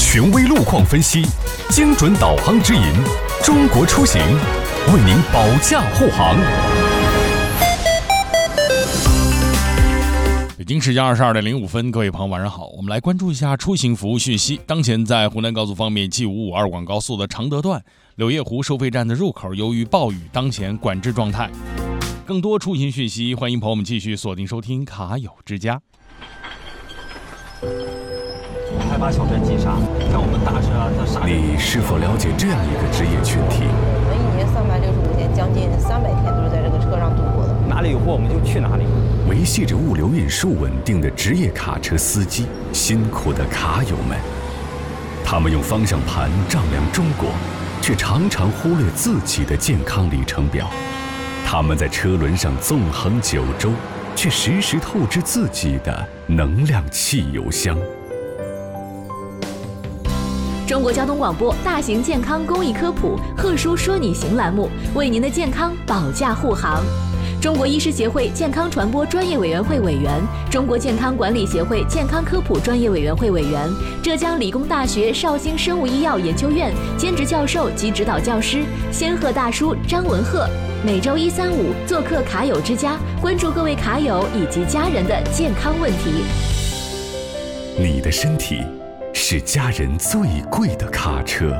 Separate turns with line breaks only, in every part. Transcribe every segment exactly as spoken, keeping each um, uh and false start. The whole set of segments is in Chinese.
权威路况分析，精准导航指引，中国出行为您保驾护航。北京时间二十二点零五分，各位朋友晚上好，我们来关注一下出行服务讯息。当前在湖南高速方面 G 五五二广高速的常德段柳叶湖收费站的入口，由于暴雨，当前管制状态。更多出行讯息，欢迎朋友们继续锁定收听卡友之家。
还把小镇击杀，像我们大车啊，它杀。
你是否了解这样一个职业群体？
我们一年三百六十五天，将近三百天都是在这个车上度过的。
哪里有货我们就去哪里。
维系着物流运输稳定的职业卡车司机，辛苦的卡友们，他们用方向盘丈量中国，却常常忽略自己的健康里程表。他们在车轮上纵横九州，却时时透支自己的能量汽油箱。
中国交通广播大型健康公益科普贺叔说你行栏目，为您的健康保驾护航。中国医师协会健康传播专业委员会委员，中国健康管理协会健康科普专业委员会委员，浙江理工大学绍兴生物医药研究院兼职教授及指导教师，仙鹤大叔张文鹤，每周一三五做客卡友之家，关注各位卡友以及家人的健康问题。
你的身体是家人最贵的卡车。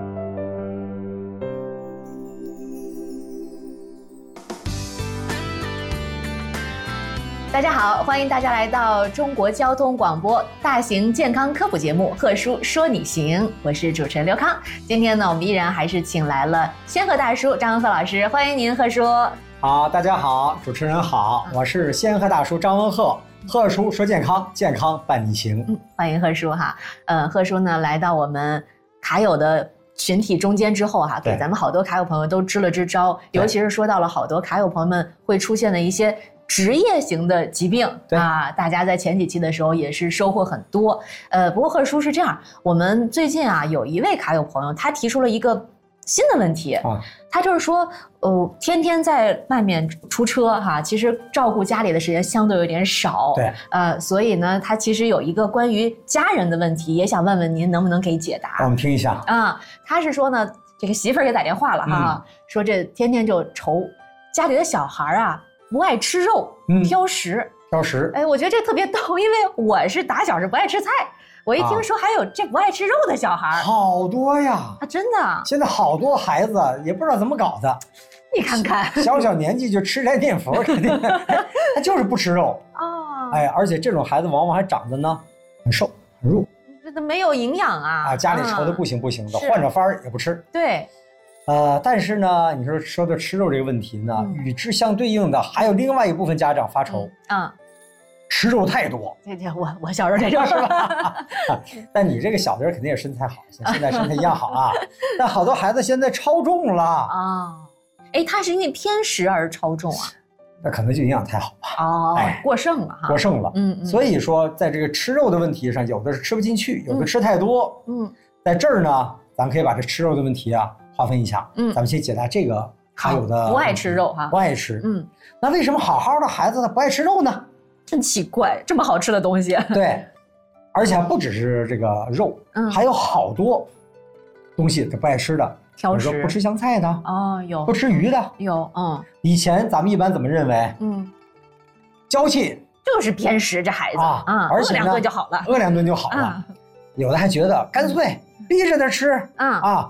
大家好，欢迎大家来到中国交通广播大型健康科普节目《贺叔说你行》，我是主持人刘康。今天呢，我们依然还是请来了仙鹤大叔张文鹤老师，欢迎您，贺叔。
好，大家好，主持人好，我是仙鹤大叔张文鹤。贺叔说健康，健康伴你行。
嗯，欢迎贺叔哈。呃，贺叔呢来到我们卡友的群体中间之后哈，给咱们好多卡友朋友都支了支招，尤其是说到了好多卡友朋友们会出现的一些职业型的疾病啊，大家在前几期的时候也是收获很多。呃，不过贺叔是这样，我们最近啊有一位卡友朋友，他提出了一个新的问题啊，他就是说，呃，天天在外面出车哈，其实照顾家里的时间相对有点少，
对，
呃，所以呢，他其实有一个关于家人的问题，也想问问您能不能给解答。
我们听一下
啊，他是说呢，这个媳妇儿给打电话了哈，嗯、说这天天就愁家里的小孩啊不爱吃肉，嗯、挑食，
挑食。
哎，我觉得这特别逗，因为我是打小是不爱吃菜。我一听说还有这不爱吃肉的小孩，
好多呀！
啊，真的，
现在好多孩子也不知道怎么搞的，
你看看，
小小年纪就吃来念佛，他就是不吃肉啊！哎，而且这种孩子往往还长得呢很瘦很弱，
这都没有营养啊！
啊，家里愁的不行不行的，换着法儿也不吃。
对，
呃，但是呢，你说说的吃肉这个问题呢，嗯、与之相对应的还有另外一部分家长发愁啊。嗯吃肉太多，
对对，我我小时候这种是吧？
但你这个小的人肯定也身材好，像现在身材一样好啊。但好多孩子现在超重了啊！
哎，他是因为偏食而超重啊？
那可能就营养太好吧？
哦，哎、过剩了哈，
过剩了。
嗯嗯。
所以说，在这个吃肉的问题上，有的是吃不进去，有的吃太多。嗯。在这儿呢，咱们可以把这吃肉的问题啊划分一下。嗯。咱们先解答这个还有的
不爱吃肉哈，
不爱吃。嗯。那为什么好好的孩子他不爱吃肉呢？
真奇怪，这么好吃的东西。
对，而且还不只是这个肉，嗯，还有好多东西他不爱吃的，
挑食，
比如说不吃香菜的，
哦，有，
不吃鱼的，
有，嗯。
以前咱们一般怎么认为？嗯，娇气
就是偏食，这孩子啊，嗯，
而且
饿两顿就好了，
饿两顿就好了。有的还觉得干脆逼着他吃，嗯啊，